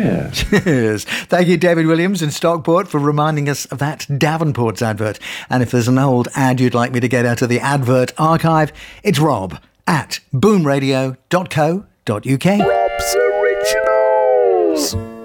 Yeah. Cheers. Thank you, David Williams in Stockport, for reminding us of that Davenport's advert. And if there's an old ad you'd like me to get out of the advert archive, it's rob@boomradio.co.uk. Rob's Originals.